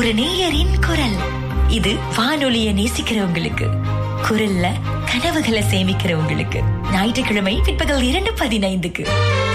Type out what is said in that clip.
ஒரு நேயரின் குரல். இது வானொலிய நேசிக்கிறவங்களுக்கு, குரல்ல கனவுகளை சேமிக்கிறவங்களுக்கு. ஞாயிற்றுக்கிழமை பிற்பகல் 2:15.